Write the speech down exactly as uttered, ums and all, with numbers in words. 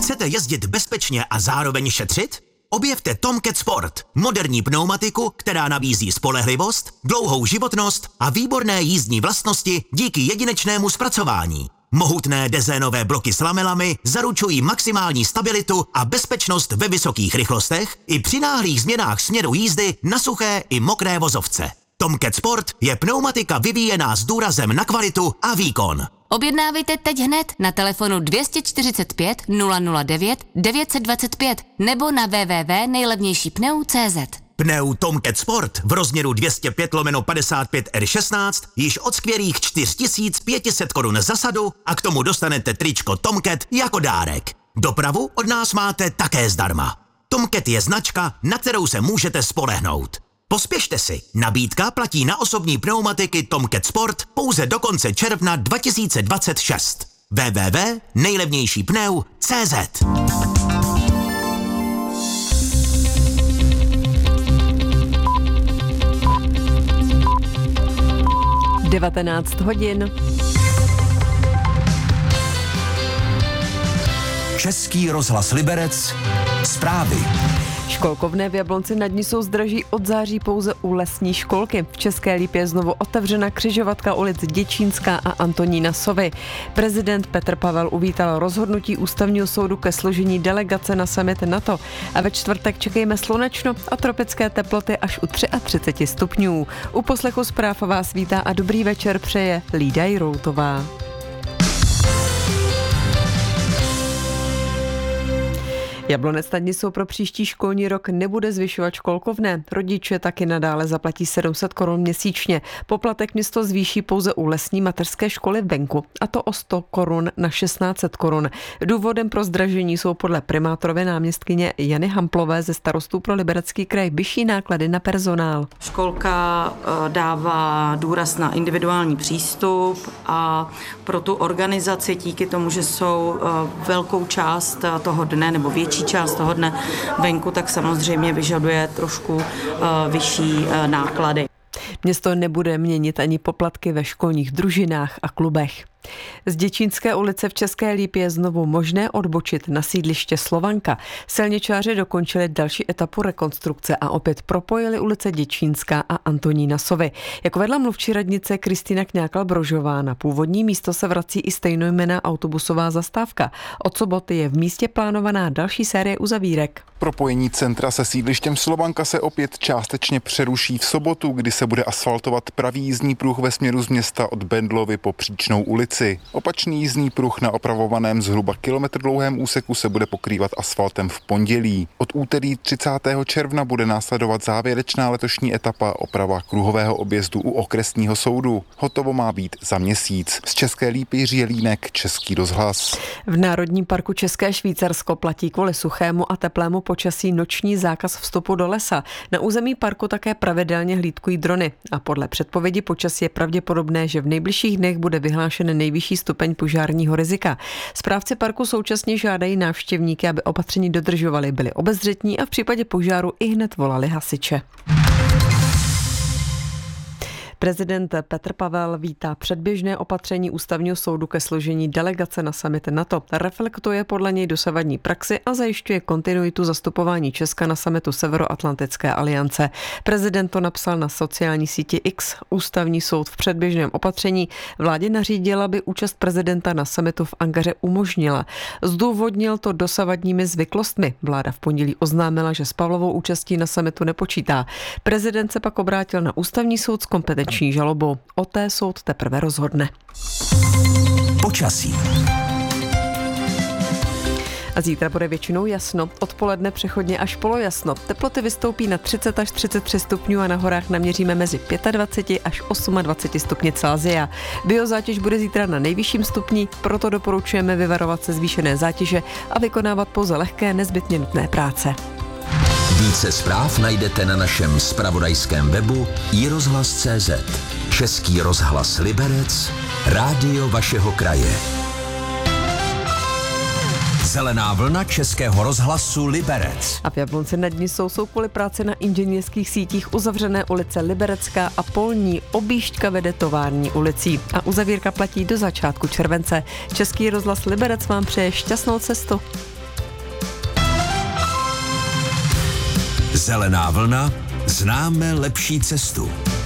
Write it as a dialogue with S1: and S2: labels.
S1: Chcete jezdit bezpečně a zároveň šetřit? Objevte Tomcat Sport, moderní pneumatiku, která nabízí spolehlivost, dlouhou životnost a výborné jízdní vlastnosti díky jedinečnému zpracování. Mohutné dezénové bloky s lamelami zaručují maximální stabilitu a bezpečnost ve vysokých rychlostech i při náhlých změnách směru jízdy na suché i mokré vozovce. Tomcat Sport je pneumatika vyvíjená s důrazem na kvalitu a výkon.
S2: Objednávejte teď hned na telefonu dvě čtyři čtyřicet pět nula nula devět devět set dvacet pět nebo na w w w tečka nejlevnější pneu tečka cé zet.
S1: Pneu Tomcat Sport v rozměru dvě stě pět lomeno padesát pět R šestnáct již od skvělých čtyři tisíce pět set korun za sadu a k tomu dostanete tričko Tomcat jako dárek. Dopravu od nás máte také zdarma. Tomcat je značka, na kterou se můžete spolehnout. Pospěšte si, nabídka platí na osobní pneumatiky Tomcat Sport pouze do konce června dva tisíce dvacet šest. w w w tečka nejlevnější pneu tečka cé zet.
S3: devatenáct hodin.
S1: Český rozhlas Liberec. Zprávy.
S3: Školkovné v Jablonci nad Nisou zdraží od září pouze u lesní školky. V České Lípě je znovu otevřena křižovatka ulic Děčínská a Antonína Sovy. Prezident Petr Pavel uvítal rozhodnutí Ústavního soudu ke složení delegace na summit NATO. A ve čtvrtek čekejme slunečno a tropické teploty až u třicet tři stupňů. U poslechu zpráv vás vítá a dobrý večer přeje Lída Jiroutová. Jablonec nad Nisou pro příští školní rok nebude zvyšovat školkovné. Rodiče taky nadále zaplatí sedm set korun měsíčně. Poplatek město zvýší pouze u lesní mateřské školy venku, a to o sto korun na šestnáct set korun. Důvodem pro zdražení jsou podle primátorové náměstkyně Jany Hamplové ze Starostů pro Liberecký kraj vyšší náklady na personál.
S4: Školka dává důraz na individuální přístup a pro tu organizaci díky tomu, že jsou velkou část toho dne nebo větší část toho dne venku, tak samozřejmě vyžaduje trošku uh, vyšší uh, náklady.
S3: Město nebude měnit ani poplatky ve školních družinách a klubech. Z Děčínské ulice v České Lípě je znovu možné odbočit na sídliště Slovanka. Silničáři dokončili další etapu rekonstrukce a opět propojili ulice Děčínská a Antonína Sovy. Jak vedla mluvčí radnice Kristýna Kňákal-Brožová, na původní místo se vrací i stejnojmenná autobusová zastávka. Od soboty je v místě plánovaná další série uzavírek.
S5: Propojení centra se sídlištěm Slovanka se opět částečně přeruší v sobotu, kdy se bude asfaltovat pravý jízdní pruh ve směru z města od Bendlovy po Příčnou ulici. Opačný jízdní pruh na opravovaném zhruba kilometr dlouhém úseku se bude pokrývat asfaltem v pondělí. Od úterý třicátého června bude následovat závěrečná letošní etapa oprava kruhového objezdu u okresního soudu. Hotovo má být za měsíc. Z České Lípy Jiří Jelínek, Český rozhlas.
S3: V Národním parku České Švýcarsko platí kvůli suchému a teplému počasí noční zákaz vstupu do lesa. Na území parku také pravidelně hlídkují drony a podle předpovědi počasí je pravděpodobné, že v nejbližších dnech bude vyhlášen nejvyšší stupeň požárního rizika. Správci parku současně žádají návštěvníky, aby opatření dodržovali, byli obezřetní a v případě požáru i hned volali hasiče. Prezident Petr Pavel vítá předběžné opatření Ústavního soudu ke složení delegace na summit NATO. Reflektuje podle něj dosavadní praxi a zajišťuje kontinuitu zastupování Česka na summitu Severoatlantické aliance. Prezident to napsal na sociální síti X. Ústavní soud v předběžném opatření vládě nařídil, aby účast prezidenta na summitu v Ankaře umožnila. Zdůvodnil to dosavadními zvyklostmi. Vláda v pondělí oznámila, že s Pavlovou účastí na summitu nepočítá. Prezident se pak obrátil na Ústavní soud s kompetencí žalobou. O té soud teprve rozhodne.
S1: Počasí.
S3: A zítra bude většinou jasno, odpoledne přechodně až polojasno. Teploty vystoupí na třicet až třicet tři stupňů a na horách naměříme mezi dvacet pět až dvacet osm stupňů Celsia. Biozátěž bude zítra na nejvyšším stupni, proto doporučujeme vyvarovat se zvýšené zátěže a vykonávat pouze lehké nezbytně nutné práce.
S6: Více zpráv najdete na našem zpravodajském webu i rozhlas tečka cé zet. Český rozhlas Liberec, rádio vašeho kraje. Zelená vlna Českého rozhlasu Liberec.
S3: A v Jablonci nad Nisou jsou kvůli práci na inženýrských sítích uzavřené ulice Liberecká a Polní. Objížďka vede tovární ulicí a uzavírka platí do začátku července. Český rozhlas Liberec vám přeje šťastnou cestu.
S6: Zelená vlna, známe lepší cestu.